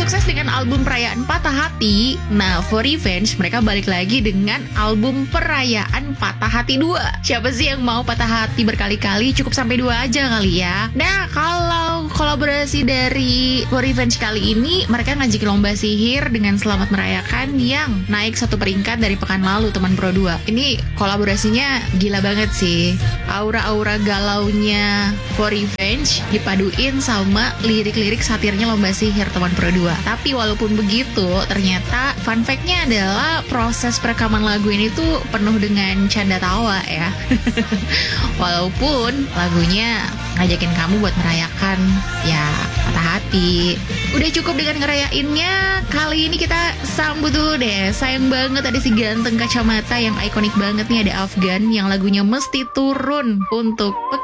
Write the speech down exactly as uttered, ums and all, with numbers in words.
sukses dengan album perayaan Patah Hati, nah For Revenge mereka balik lagi dengan album perayaan Patah Hati dua. Siapa sih yang mau patah hati berkali-kali? Cukup sampai dua aja kali ya. Nah, kalau kolaborasi dari For Revenge kali ini, mereka ngajakin lomba sihir dengan Selamat Merayakan yang naik satu peringkat dari pekan lalu, teman Pro dua. Ini kolaborasinya gila banget sih. Aura-aura galaunya For Revenge dipaduin sama lirik-lirik satirnya lomba sihir, teman Pro dua. Tapi walaupun begitu, ternyata fun fact-nya adalah proses perekaman lagu ini tuh penuh dengan canda tawa ya. Walaupun lagunya ngajakin kamu buat merayakan ya patah hati. Udah cukup dengan ngerayainnya. Kali ini kita sambut dulu deh. Sayang banget ada si ganteng kacamata yang ikonik banget nih, ada Afgan yang lagunya mesti turun untuk pekan